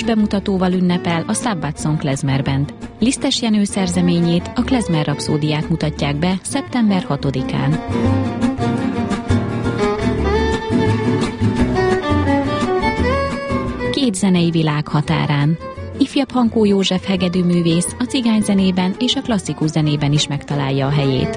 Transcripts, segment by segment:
Ősbemutatóval ünnepel a Sabbath Song Klezmer Band. Lisztes Jenő szerzeményét, a Klezmer rapszódiát mutatják be szeptember 6-án. Két zenei világ határán. Ifjabb Hankó József hegedűművész a cigányzenében és a klasszikus zenében is megtalálja a helyét.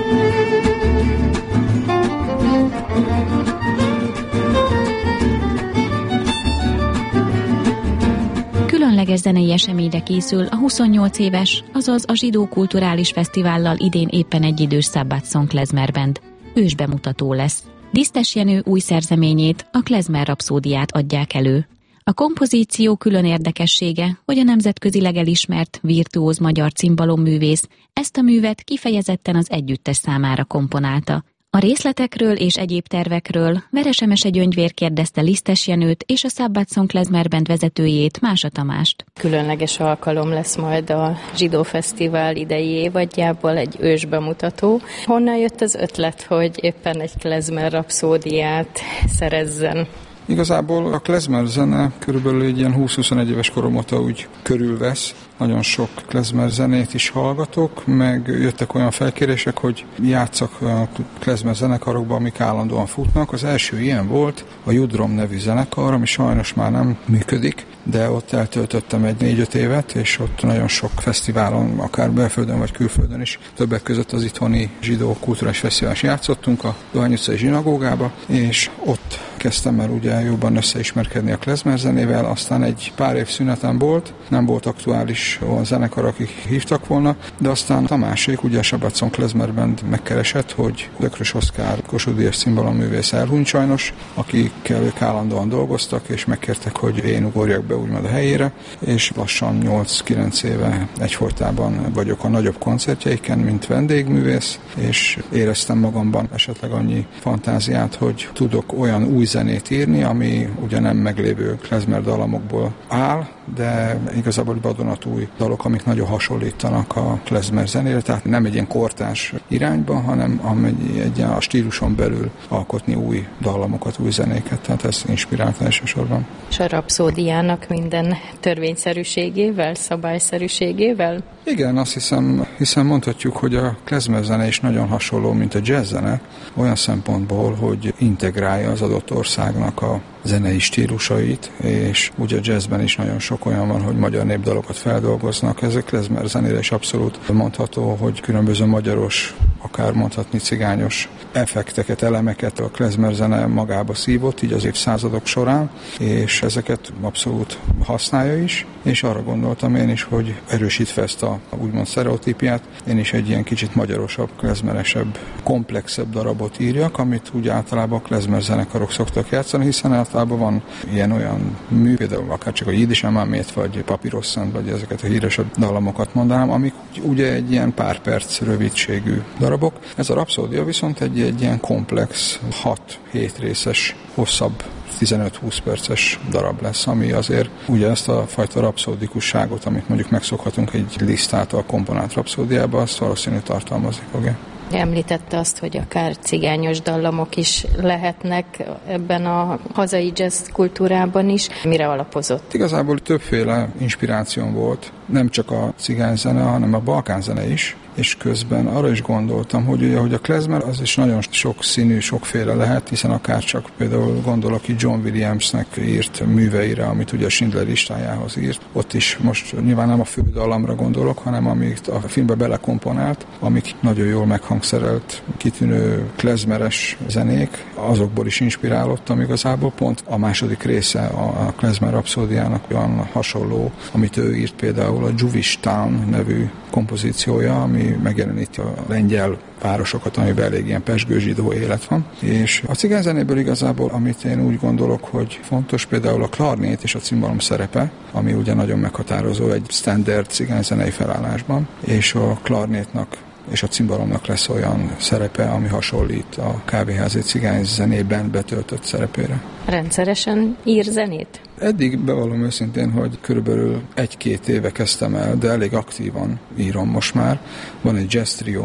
Különleges zenei eseményre készül a 28 éves, azaz a Zsidó Kulturális Fesztivállal idén éppen egyidős Sabbath Song Klezmer Band. Ősbemutató lesz. Lisztes Jenő új szerzeményét, a Klezmer rapszódiát adják elő. A kompozíció külön érdekessége, hogy a nemzetközileg elismert, virtuóz magyar cimbalomművész ezt a művet kifejezetten az együttes számára komponálta. A részletekről és egyéb tervekről Veres Emese Gyöngyvér kérdezte Lisztes Jenőt és a Sabbath Song Klezmer Band vezetőjét, Mása Tamást. Különleges alkalom lesz majd a Zsidó Fesztivál idei évadjából egy ősbemutató. Honnan jött az ötlet, hogy éppen egy klezmer rapszódiát szerezzen? Igazából a klezmer zene körülbelül egy ilyen 20-21 éves korom óta úgy körülvesz. Nagyon sok klezmer zenét is hallgatok, meg jöttek olyan felkérések, hogy játsszak a klezmer zenekarokban, amik állandóan futnak. Az első ilyen volt a Judrom nevű zenekar, ami sajnos már nem működik, de ott eltöltöttem egy 4-5 évet, és ott nagyon sok fesztiválon, akár belföldön vagy külföldön is, többek között az itthoni Zsidó Kulturális Fesztiválon is játszottunk a Dohány utcai zsinagógába, és ott kezdtem el ugye jobban összeismerkedni a klezmer zenével, aztán egy pár év szünetem volt, nem volt aktuális a zenekar, akik hívtak volna, de aztán Tamásék, ugye a Sabbath Song Klezmer Band megkeresett, hogy Dökrös Oszkár Kossuth Díjas cimbalomművész elhunyt sajnos, akikkel ők állandóan dolgoztak, és megkértek, hogy én ugorjak be úgymond a helyére, és lassan 8-9 éve egyfolytában vagyok a nagyobb koncertjeiken, mint vendégművész, és éreztem magamban esetleg annyi fantáziát, hogy tudok olyan új zenét írni, ami ugye nem meglévő klezmer dallamokból áll, de igazából vadonatúj dalok, amik nagyon hasonlítanak a klezmer zenére, tehát nem egy ilyen kortárs irányban, hanem egy a stíluson belül alkotni új dallamokat, új zenéket, tehát ez inspirálta elsősorban. És a rapszódiának minden törvényszerűségével, szabályszerűségével? Igen, azt hiszem mondhatjuk, hogy a klezmer zene is nagyon hasonló, mint a jazz zene, olyan szempontból, hogy integrálja az adott országnak a zenei stílusait, és ugye a jazzben is nagyon sok olyan van, hogy magyar népdalokat feldolgoznak. Ez a klezmer zenére is abszolút mondható, hogy különböző magyaros, akár mondhatni cigányos effekteket, elemeket a klezmer zene magába szívott, így az évszázadok során, és ezeket abszolút használja is, és arra gondoltam én is, hogy erősítve ezt a úgymond sztereotípiát, én is egy ilyen kicsit magyarosabb, klezmeresebb, komplexebb darabot írjak, amit úgy általában a klezmer zenekarok szoktak játszani, hiszen általában van ilyen-olyan mű, például akár csak a Jiddis Amamét, vagy Papírosszant, vagy ezeket a híresebb dallamokat mondanám, amik ugye egy ilyen pár perc rövidségű darabok. Ez a rapszódia viszont egy ilyen komplex, 6-7 részes, hosszabb 15-20 perces darab lesz, ami azért ugye ezt a fajta rapszódikusságot, amit mondjuk megszokhatunk egy Liszt által komponált rapszódiába, azt valószínűleg tartalmazni fogja. Említette azt, hogy akár cigányos dallamok is lehetnek ebben a hazai jazz kultúrában is. Mire alapozott? Igazából többféle inspirációm volt, nem csak a cigányzene, hanem a balkánzene is, és közben arra is gondoltam, hogy ugye, hogy a klezmer az is nagyon sok színű, sokféle lehet, hiszen akár csak például gondolok itt John Williamsnek írt műveire, amit ugye a Schindler listájához írt. Ott is most nyilván nem a fő dallamra gondolok, hanem amit a filmbe belekomponált, amik nagyon jól meghangszerelt, kitűnő klezmeres zenék, azokból is inspirálódtam igazából. Pont a második része a klezmer rapszódiának olyan hasonló, amit ő írt például a Jewish Town nevű kompozíciója, ami megjeleníti a lengyel városokat, amiben elég ilyen pezsgő zsidó élet van. És a cigányzenéből igazából, amit én úgy gondolok, hogy fontos, például a klarnét és a cimbalom szerepe, ami ugye nagyon meghatározó egy standard cigányzenei felállásban, és a klarnétnak és a cimbalomnak lesz olyan szerepe, ami hasonlít a kávéházi cigányzenében betöltött szerepére. Rendszeresen ír zenét? Eddig bevallom őszintén, hogy körülbelül 1-2 éve kezdtem el, de elég aktívan írom most már. Van egy jazz trióm,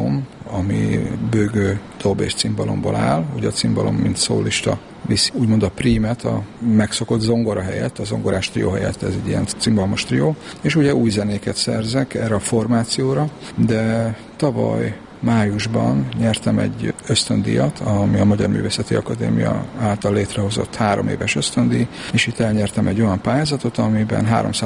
ami bőgő, dob és cimbalomból áll. Ugye a cimbalom, mint szólista, viszi úgymond a prímet, a megszokott zongora helyett, a zongorás trió helyett, ez egy ilyen cimbalmos trió, és ugye új zenéket szerzek erre a formációra, de tavaly májusban nyertem egy ösztöndíjat, ami a Magyar Művészeti Akadémia által létrehozott 3 éves ösztöndíj, és itt elnyertem egy olyan pályázatot, amiben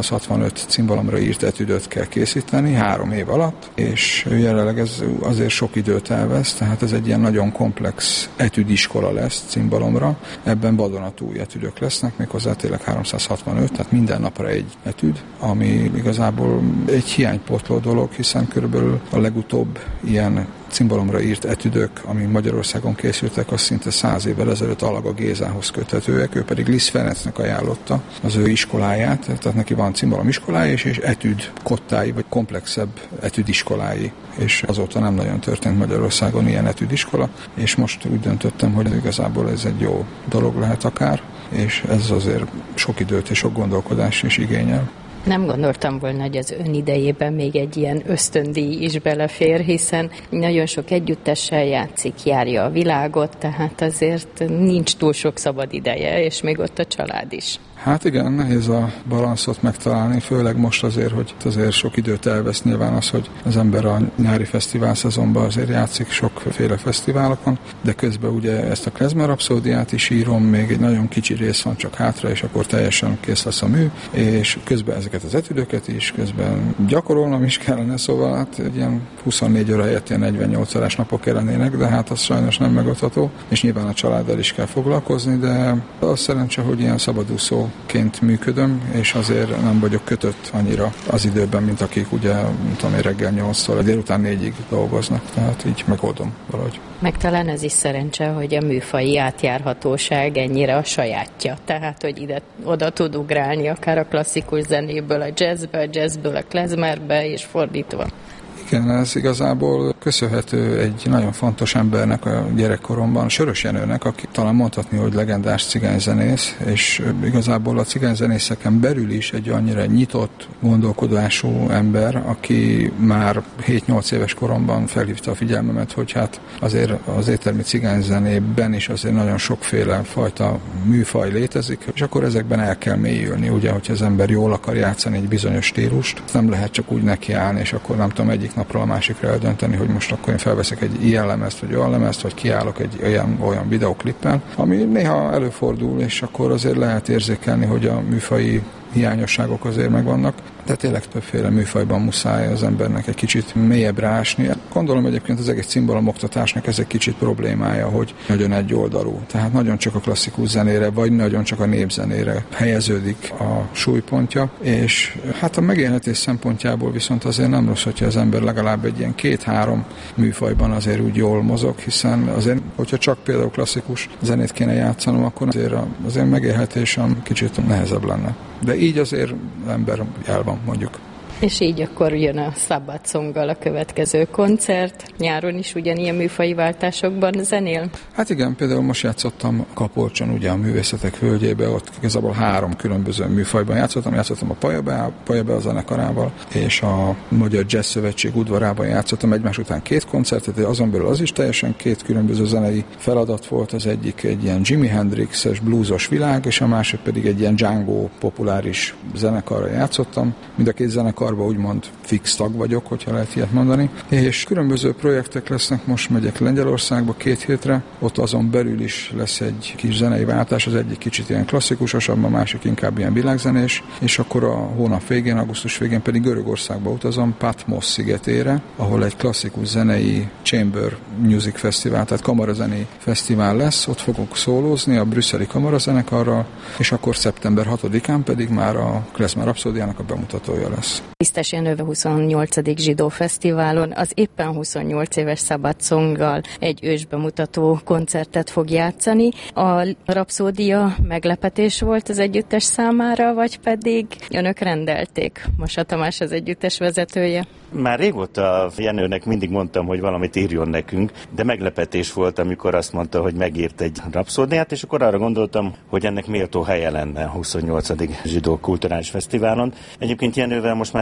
365 cimbalomra írt etüdöt kell készíteni 3 év alatt, és jelenleg ez azért sok időt elvesz, tehát ez egy ilyen nagyon komplex etüdiskola lesz cimbalomra. Ebben vadonatúj etüdök lesznek, méghozzá tényleg 365, tehát minden napra egy etüd, ami igazából egy hiánypótló dolog, hiszen körülbelül a legutóbb ilyen cimbalomra írt etüdök, ami Magyarországon készültek, az szinte 100 évvel ezelőtt Alaga Gézához köthetőek, ő pedig Liszt Ferencnek ajánlotta az ő iskoláját, tehát neki van cimbalom iskolája és etüd kottái, vagy komplexebb etüdiskolái, és azóta nem nagyon történt Magyarországon ilyen etüdiskola, és most úgy döntöttem, hogy igazából ez egy jó dolog lehet akár, és ez azért sok időt és sok gondolkodás is igényel. Nem gondoltam volna, hogy az ön idejében még egy ilyen ösztöndíj is belefér, hiszen nagyon sok együttessel játszik, járja a világot, tehát azért nincs túl sok szabad ideje, és még ott a család is. Hát igen, nehéz a balanszot megtalálni, főleg most azért sok időt elvesz nyilván az, hogy az ember a nyári fesztivál szezonban azért játszik sokféle fesztiválokon, de közben ugye ezt a klezmer rapszódiát is írom, még egy nagyon kicsi rész van csak hátra, és akkor teljesen kész lesz a mű, és közben ezeket az etüdöket is, közben gyakorolnom is kellene, szóval hát egy ilyen 24 óra helyett ilyen 48 órás napok kellenének, de hát az sajnos nem megoldható, és nyilván a családdal is kell foglalkozni, de az szerencse, hogy ilyen szabadúszóként működöm, és azért nem vagyok kötött annyira az időben, mint akik ugye, tudom én, reggel 8-tól délután 4-ig dolgoznak, tehát így megoldom valahogy. Meg talán ez is szerencse, hogy a műfaji átjárhatóság ennyire a sajátja, tehát hogy ide-oda tud ugrálni akár a klasszikus zenéből a jazzbe, a jazzből a klezmerbe, és fordítva. Igen, ez igazából köszönhető egy nagyon fontos embernek a gyerekkoromban, Sörös Jenőnek, aki talán mondhatni, hogy legendás cigányzenész, és igazából a cigányzenészeken belül is egy annyira nyitott, gondolkodású ember, aki már 7-8 éves koromban felhívta a figyelmemet, hogy hát azért az éttermi cigányzenében is azért nagyon sokféle fajta műfaj létezik, és akkor ezekben el kell mélyülni, ugye, hogyha az ember jól akar játszani egy bizonyos stílust, nem lehet csak úgy nekiállni, és akkor nem tudom, egyik napról a másikra eldönteni, hogy most akkor én felveszek egy ilyen lemezt, vagy olyan lemezt, vagy kiállok egy olyan videoklippen, ami néha előfordul, és akkor azért lehet érzékelni, hogy a műfaji hiányosságok azért megvannak, de tényleg többféle műfajban muszáj az embernek egy kicsit mélyebbre ásni. Gondolom egyébként az egész cimbalom oktatásnak ez egy kicsit problémája, hogy nagyon egyoldalú. Tehát nagyon csak a klasszikus zenére, vagy nagyon csak a népzenére helyeződik a súlypontja, és hát a megélhetés szempontjából viszont azért nem rossz, hogyha az ember legalább egy ilyen 2-3 műfajban azért úgy jól mozog, hiszen azért, hogyha csak például klasszikus zenét kéne játszanom, akkor azért megélhetésem kicsit nehezebb lenne. De így azért ember el van, mondjuk. És így akkor jön a Szabad Songgal a következő koncert. Nyáron is ugyanilyen műfaji váltásokban zenél? Hát igen, például most játszottam Kapolcson, ugye a Művészetek Völgyébe, ott igazából 3 különböző műfajban játszottam a Pajabea zenekarával, és a Magyar Jazz Szövetség udvarában játszottam egymás után 2 koncertet, de azon belül az is teljesen 2 különböző zenei feladat volt, az egyik egy ilyen Jimi Hendrix-es bluesos világ, és a másik pedig egy ilyen Django populáris zenekarra játszottam. Mind a 2 zenekar úgymond fix tag vagyok, hogyha lehet ilyet mondani. És különböző projektek lesznek, most megyek Lengyelországba 2 hétre, ott azon belül is lesz egy kis zenei váltás, az egyik kicsit ilyen klasszikusosabb, a másik inkább ilyen világzenés, és akkor a hónap végén, augusztus végén pedig Görögországba utazom, Patmos szigetére, ahol egy klasszikus zenei Chamber Music Festival, tehát kamarazenei fesztivál lesz, ott fogok szólózni a brüsszeli kamarazenekarral, és akkor szeptember 6-án pedig már a Klezmer Rapszódiának a bemutatója lesz. Disztes Jenő 28. Zsidó Fesztiválon az éppen 28 éves Szabad Songgal egy ősbemutató koncertet fog játszani. A rapszódia meglepetés volt az együttes számára, vagy pedig önök rendelték? Masa Tamás az együttes vezetője. Már régóta Jenőnek mindig mondtam, hogy valamit írjon nekünk, de meglepetés volt, amikor azt mondta, hogy megírt egy rapszódiát, és akkor arra gondoltam, hogy ennek méltó helye lenne a 28. Zsidó Kulturális Fesztiválon. Egyébként Jenővel most már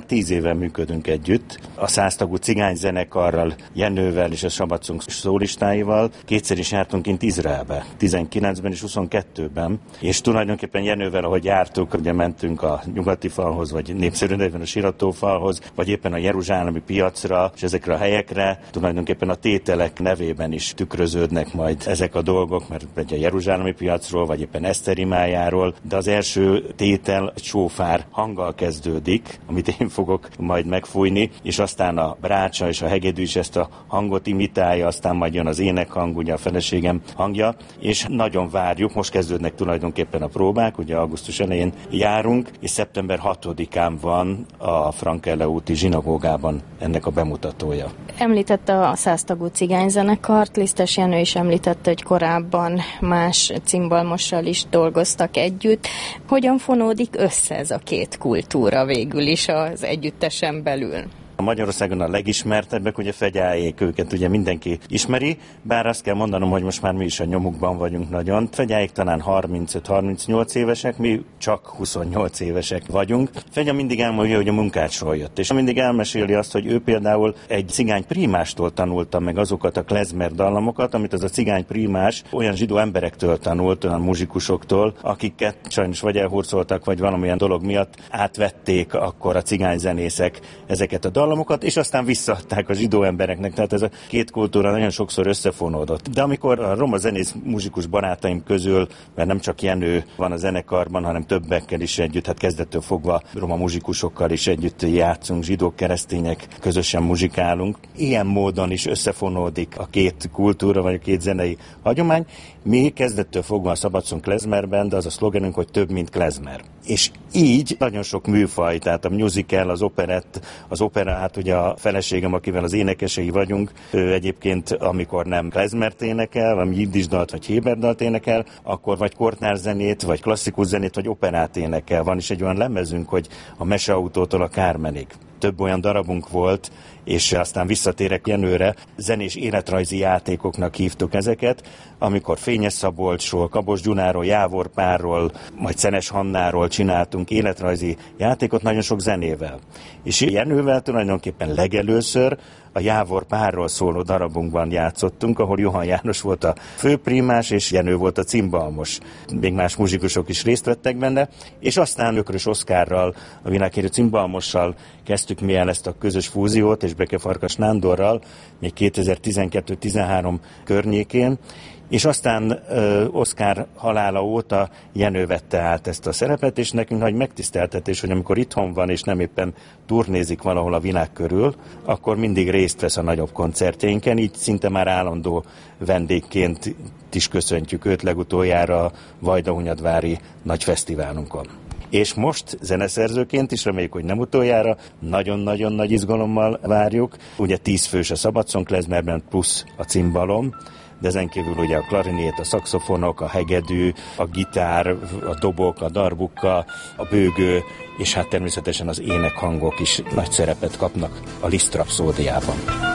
10 éve működünk együtt. A 100 tagú cigányzenekarral, Jenővel és a Szabadszong szólistáival kétszer is jártunk kint Izraelbe, 19-ben és 22-ben, és tulajdonképpen Jenővel, ahogy jártuk, ugye mentünk a nyugati falhoz, vagy népszerű nevén a Siratófalhoz, vagy éppen a jeruzsálemi piacra, és ezekre a helyekre tulajdonképpen a tételek nevében is tükröződnek majd ezek a dolgok, mert egy a jeruzsálemi piacról, vagy éppen Eszter imájáról, de az első tétel egy sófár hanggal kezdődik, amit én fogok majd megfújni, és aztán a brácsa és a hegedű is ezt a hangot imitálja, aztán majd jön az énekhang, ugye a feleségem hangja, és nagyon várjuk, most kezdődnek tulajdonképpen a próbák, ugye augusztus elején járunk, és szeptember 6-án van a Frankelle úti zsinagógában ennek a bemutatója. Említette a 100 tagú cigányzenekart, Lisztes Jenő is említette, hogy korábban más cimbalmossal is dolgoztak együtt. Hogyan fonódik össze ez a két kultúra végül is az együttesen belül? A Magyarországon a legismertebbek, ugye Fegyáék, őket ugye mindenki ismeri, bár azt kell mondanom, hogy most már mi is a nyomukban vagyunk nagyon. Fegyáék talán 35-38 évesek, mi csak 28 évesek vagyunk. Fegya mindig elmondja, hogy a munkácsról jött, és mindig elmeséli azt, hogy ő például egy cigány prímástól tanulta meg azokat a klezmer dallamokat, amit az a cigány prímás olyan zsidó emberektől tanult, olyan muzsikusoktól, akiket sajnos vagy elhurcoltak, vagy valamilyen dolog miatt átvették akkor a cigányzenészek ezeket a dallamokat, és aztán visszaadták a zsidó embereknek. Tehát ez a két kultúra nagyon sokszor összefonódott. De amikor a roma zenész muzsikus barátaim közül, mert nem csak Jenő van a zenekarban, hanem többekkel is együtt, hát kezdettől fogva roma muzsikusokkal is együtt játszunk, zsidók, keresztények, közösen muzsikálunk. Ilyen módon is összefonódik a két kultúra, vagy a két zenei hagyomány. Mi kezdettől fogva a Szabadszong klezmerben, de az a szlogenünk, hogy több, mint klezmer. És így nagyon sok műfaj, tehát a musical, az operett, az opera, hát ugye a feleségem, akivel az énekesei vagyunk, ő egyébként, amikor nem klezmert énekel, vagy jiddisdalt, vagy héberdalt énekel, akkor vagy kortnárzenét, vagy klasszikus zenét, vagy operát énekel. Van is egy olyan lemezünk, hogy a Meseautótól a Kármenig. Több olyan darabunk volt, és aztán visszatérek Jenőre, zenés életrajzi játékoknak hívtuk ezeket, amikor Fényes Szabolcsról, Kabos Gyunáról, Jávor Pálról, majd Szenes Hannáról csináltunk életrajzi játékot nagyon sok zenével. És Jenővel tulajdonképpen legelőször a Jávor Pálról szóló darabunkban játszottunk, ahol Johann János volt a főprímás, és Jenő volt a cimbalmos. Még más muzsikusok is részt vettek benne, és aztán Ökrös Oszkárral, a világhírű cimbalmossal kezdtük mi el ezt a közös fúziót, és Beke Farkas Nándorral, még 2012-13 környékén, és aztán Oszkár halála óta Jenő vette át ezt a szerepet, és nekünk nagy megtiszteltetés, hogy amikor itthon van, és nem éppen turnézik valahol a világ körül, akkor mindig részt vesz a nagyobb koncertjeinken, így szinte már állandó vendégként is köszöntjük őt, legutoljára a Vajdahunyadvári nagy fesztiválunkon. És most zeneszerzőként is, reméljük, hogy nem utoljára, nagyon-nagyon nagy izgalommal várjuk. Ugye 10 fős a Szabadszong klezmerben plusz a cimbalom, de ezen kívül ugye a klarinét, a szaxofonok, a hegedű, a gitár, a dobok, a darbukka, a bőgő, és hát természetesen az énekhangok is nagy szerepet kapnak a Liszt rapszódiában.